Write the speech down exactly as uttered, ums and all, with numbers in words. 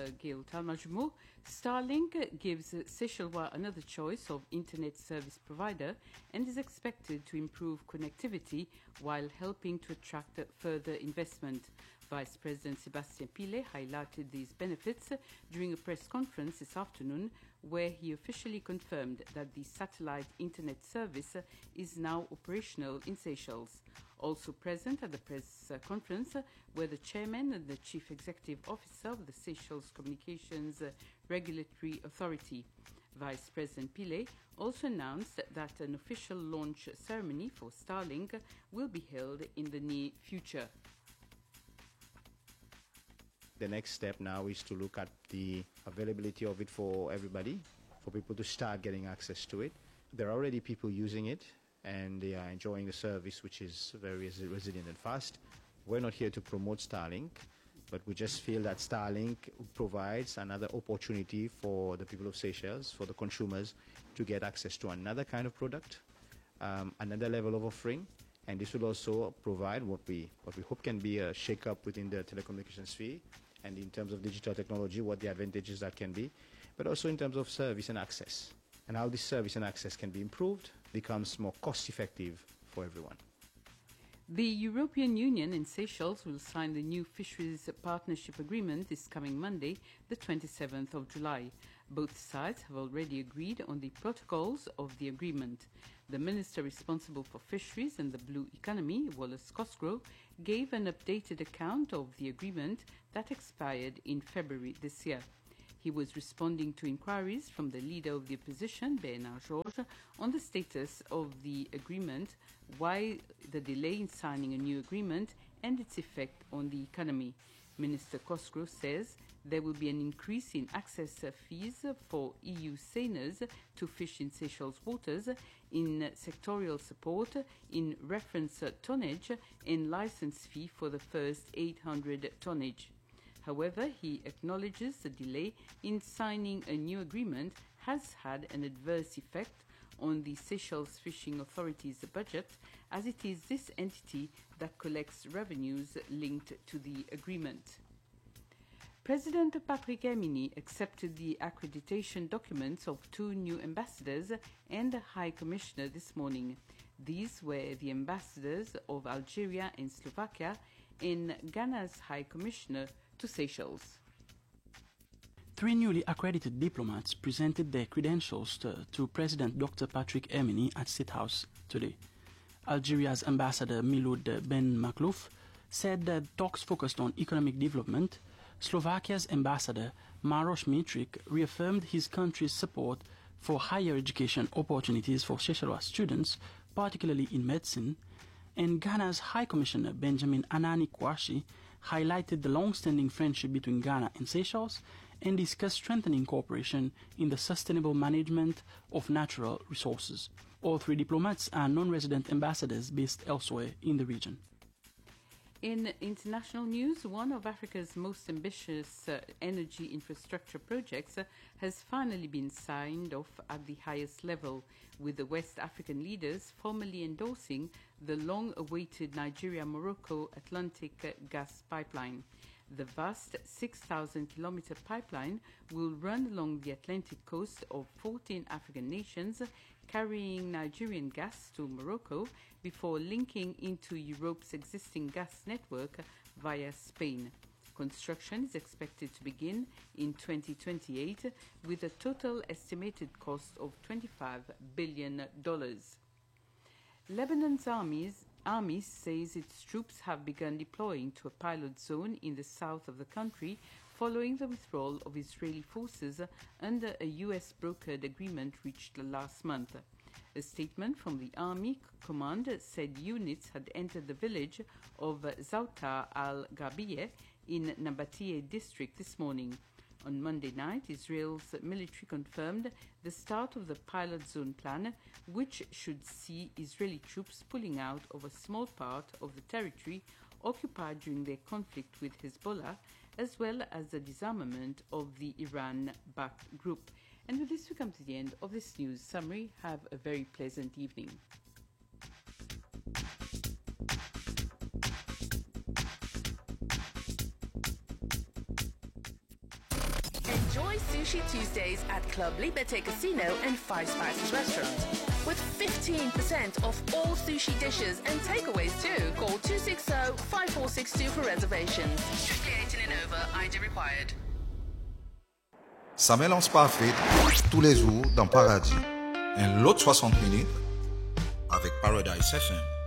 Gail Talmajmo. Starlink gives Seychellois another choice of internet service provider and is expected to improve connectivity while helping to attract further investment. Vice President Sébastien Pillet highlighted these benefits during a press conference this afternoon, where he officially confirmed that the satellite internet service is now operational in Seychelles. Also present at the press conference were the chairman and the chief executive officer of the Seychelles Communications Regulatory Authority. Vice President Pillet also announced that an official launch ceremony for Starlink will be held in the near future. The next step now is to look at the availability of it for everybody, for people to start getting access to it. There are already people using it and they are enjoying the service, which is very resilient and fast. We're not here to promote Starlink, but we just feel that Starlink provides another opportunity for the people of Seychelles, for the consumers, to get access to another kind of product, um, another level of offering. And this will also provide what we what we hope can be a shake-up within the telecommunications sphere, and in terms of digital technology, what the advantages that can be, but also in terms of service and access, and how this service and access can be improved, becomes more cost-effective for everyone. The European Union and Seychelles will sign the new Fisheries Partnership Agreement this coming Monday, the twenty-seventh of July. Both sides have already agreed on the protocols of the agreement. The minister responsible for fisheries and the blue economy, Wallace Cosgrove, gave an updated account of the agreement that expired in February this year. He was responding to inquiries from the leader of the opposition, Bernard Georges, on the status of the agreement, why the delay in signing a new agreement, and its effect on the economy. Minister Cosgrove says there will be an increase in access fees for E U seiners to fish in Seychelles waters, in sectorial support, in reference tonnage, and license fee for the first eight hundred tonnage. However, he acknowledges the delay in signing a new agreement has had an adverse effect on the Seychelles Fishing Authority's budget, as it is this entity that collects revenues linked to the agreement. President Patrick Herminy accepted the accreditation documents of two new ambassadors and a High Commissioner this morning. These were the ambassadors of Algeria and Slovakia and Ghana's High Commissioner to Seychelles. Three newly accredited diplomats presented their credentials to, to President Doctor Patrick Herminy at State House today. Algeria's Ambassador Miloud Ben Maklouf said that talks focused on economic development. Slovakia's Ambassador Maroš Mitrik reaffirmed his country's support for higher education opportunities for Seychellois students, particularly in medicine. And Ghana's High Commissioner Benjamin Anani Kouachi highlighted the long-standing friendship between Ghana and Seychelles and discussed strengthening cooperation in the sustainable management of natural resources. All three diplomats are non-resident ambassadors based elsewhere in the region. In international news, one of Africa's most ambitious uh, energy infrastructure projects uh, has finally been signed off at the highest level, with the West African leaders formally endorsing the long-awaited Nigeria-Morocco Atlantic uh, gas pipeline. The vast six thousand kilometer pipeline will run along the Atlantic coast of fourteen African nations, carrying Nigerian gas to Morocco before linking into Europe's existing gas network via Spain. Construction is expected to begin in twenty twenty-eight with a total estimated cost of twenty-five billion dollars. Lebanon's armies Army says its troops have begun deploying to a pilot zone in the south of the country following the withdrawal of Israeli forces under a U S brokered agreement reached last month. A statement from the Army Command said units had entered the village of Zauta al-Gabiyeh in Nabatea district this morning. On Monday night, Israel's military confirmed the start of the pilot zone plan, which should see Israeli troops pulling out of a small part of the territory occupied during their conflict with Hezbollah, as well as the disarmament of the Iran-backed group. And with this, we come to the end of this news summary. Have a very pleasant evening. Enjoy Sushi Tuesdays at Club Liberté Casino and Five Spices Restaurant. With fifteen percent off all sushi dishes and takeaways too. Call two six zero, five four six two for reservations. Strictly eighteen and over, I D required. Ça mélange parfait tous les jours dans Paradis. Un lot de soixante minutes avec Paradise Session.